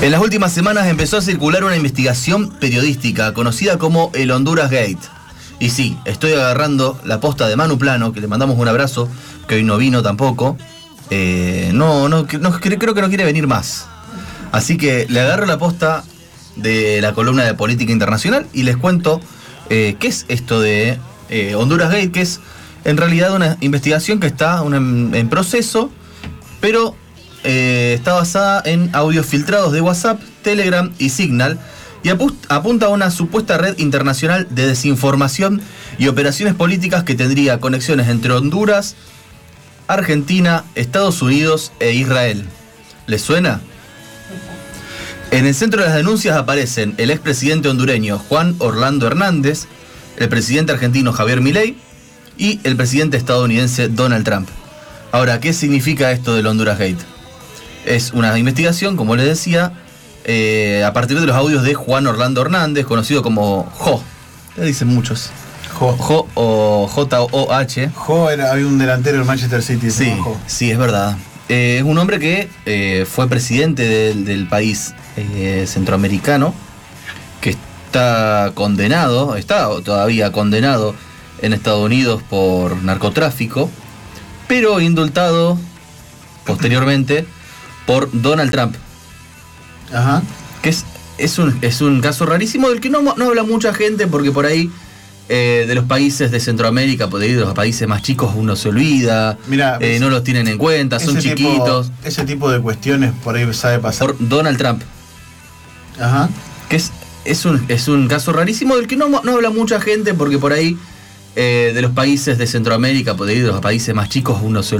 En las últimas semanas empezó a circular una investigación periodística conocida como el Honduras Gate. Y sí, estoy agarrando la posta de Manu Plano, que le mandamos un abrazo, que hoy no vino tampoco. Creo que no quiere venir más. Así que le agarro la posta de la columna de política internacional y les cuento qué es esto de Honduras Gate, que es en realidad una investigación que está en proceso, pero está basada en audios filtrados de WhatsApp, Telegram y Signal, y apunta a una supuesta red internacional de desinformación y operaciones políticas que tendría conexiones entre Honduras, Argentina, Estados Unidos e Israel. ¿Les suena? En el centro de las denuncias aparecen el expresidente hondureño Juan Orlando Hernández, el presidente argentino Javier Milei y el presidente estadounidense Donald Trump. Ahora, ¿qué significa esto del Honduras Gate? Es una investigación, como les decía, a partir de los audios de Juan Orlando Hernández, conocido como Jo. Le dicen muchos. Jo o J-O-H. Había un delantero en Manchester City. Sí, es verdad. Es un hombre que fue presidente del país centroamericano, que está todavía condenado en Estados Unidos por narcotráfico, pero indultado posteriormente por Donald Trump. Ajá. Que es un caso rarísimo del que no habla mucha gente, porque por ahí de los países de Centroamérica, de los países más chicos, uno se olvida. Mirá, no los tienen en cuenta, son chiquitos. Ese tipo de cuestiones por ahí sabe pasar. Por Donald Trump. Ajá. Que es un caso rarísimo del que no habla mucha gente, porque por ahí de los países de Centroamérica, de los países más chicos, uno se olvida.